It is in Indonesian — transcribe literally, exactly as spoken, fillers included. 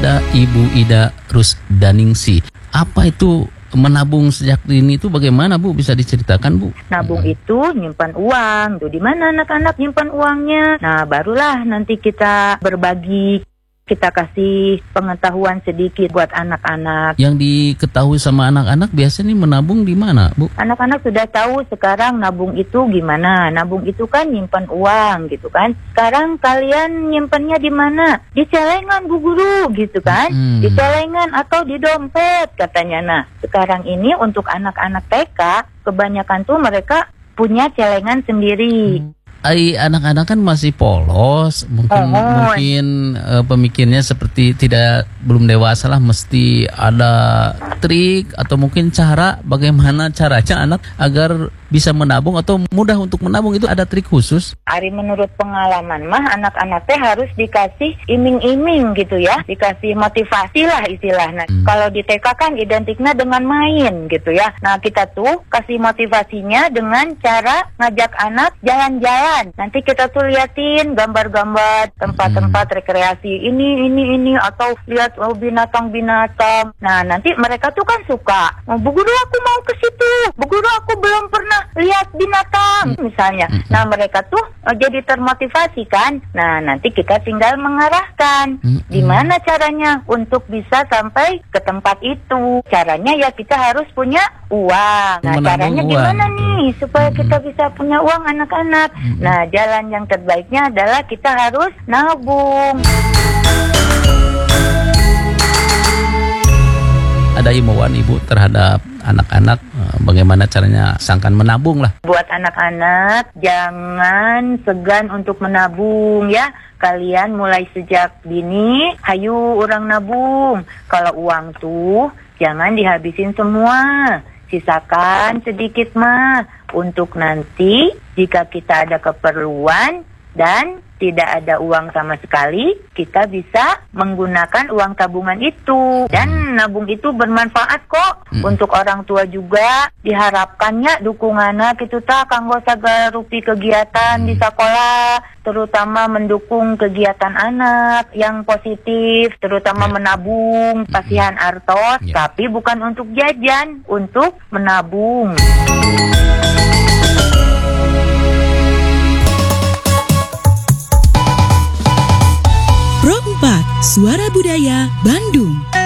ada Ibu Ida Rusdaningsih. Apa itu menabung sejak dini itu bagaimana Bu? Bisa diceritakan Bu? Nabung hmm. itu nyimpan uang. Tuh di mana anak-anak nyimpan uangnya? Nah, barulah nanti kita berbagi. Kita kasih pengetahuan sedikit buat anak-anak. Yang diketahui sama anak-anak biasanya nih menabung di mana, Bu? Anak-anak sudah tahu sekarang nabung itu gimana. Nabung itu kan nyimpan uang gitu kan. Sekarang kalian nyimpannya di mana? Di celengan Bu Guru gitu kan. Hmm. Di celengan atau di dompet katanya. Nah, sekarang ini untuk anak-anak T K kebanyakan tuh mereka punya celengan sendiri. Hmm. Ay, anak-anak kan masih polos, mungkin oh, mungkin uh, pemikirnya seperti tidak belum dewasa lah, mesti ada trik atau mungkin cara bagaimana caranya anak agar bisa menabung atau mudah untuk menabung, itu ada trik khusus? Ari menurut pengalaman mah anak-anak teh harus dikasih iming-iming gitu ya, dikasih motivasi lah istilahnya. Hmm. Kalau di T K kan identiknya dengan main gitu ya. Nah kita tuh kasih motivasinya dengan cara ngajak anak jalan-jalan. Nanti kita tuh liatin gambar-gambar tempat-tempat hmm. rekreasi ini, ini, ini, atau lihat oh, binatang-binatang. Nah, nanti mereka tuh kan suka. Oh, Bu Guru aku mau ke situ. Bu Guru aku belum pernah lihat binatang, misalnya. Hmm. Nah, mereka tuh oh, jadi termotivasi kan. Nah, nanti kita tinggal mengarahkan. Hmm. Gimana caranya untuk bisa sampai ke tempat itu? Caranya ya kita harus punya uang. Nah, caranya uang. Gimana nih supaya hmm. kita bisa punya uang anak-anak? Hmm. Nah, jalan yang terbaiknya adalah kita harus nabung. Ada himbauan Ibu terhadap anak-anak bagaimana caranya sangkan menabung lah. Buat anak-anak jangan segan untuk menabung ya. Kalian mulai sejak dini, hayu orang nabung. Kalau uang tuh jangan dihabisin semua. Sisakan sedikit mah untuk nanti jika kita ada keperluan dan tidak ada uang sama sekali, kita bisa menggunakan uang tabungan itu. Dan nabung itu bermanfaat kok hmm. untuk orang tua juga. Diharapkannya dukungannya gitu tak kanggo sagala rupi kegiatan di sekolah, terutama mendukung kegiatan anak yang positif, terutama menabung, pasihan artos, yeah. tapi bukan untuk jajan, untuk menabung. Pro empat Suara Budaya Bandung.